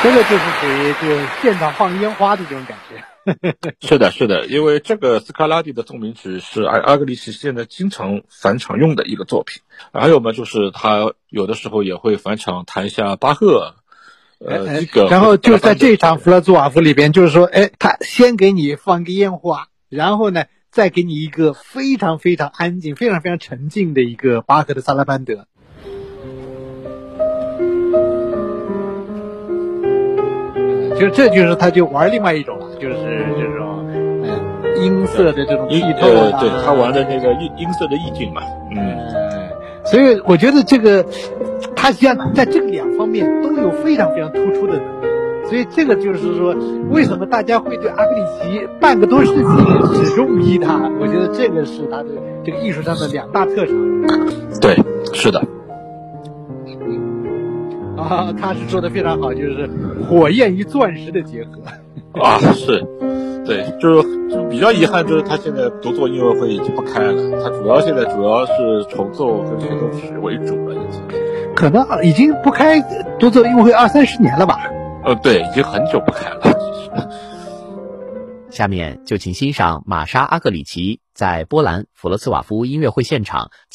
这个就是属于就现场放烟花的这种感觉。 是的，是的，因为这个斯卡拉蒂的奏鸣曲是阿格里奇现在经常返场用的一个作品。还有嘛，就是他有的时候也会返场弹一下巴赫。 然后就在这场弗拉兹瓦夫里边，就是说，他先给你放个烟花，然后呢，再给你一个非常非常安静、非常非常沉静的一个巴赫的萨拉班德。这就是他就玩另外一种了，就是这种音色的这种剔透啊， 对，他玩的那个音色的意境嘛， 所以我觉得这个他实际上在这两方面都有非常非常突出的能力，所以这个就是说为什么大家会对阿格里奇半个多世纪始终迷他，我觉得这个是他的这个艺术上的两大特长。 对，是的。 他是说的非常好，就是火焰与钻石的结合。 是，对，就是比较遗憾，就是他现在独奏音乐会已经不开了，他现在主要是重奏跟协奏曲为主了，已经。 可能已经不开独奏音乐会20-30年了吧？ 对，已经很久不开了，其实。 下面就请欣赏玛莎·阿格里奇在波兰弗罗茨瓦夫音乐会现场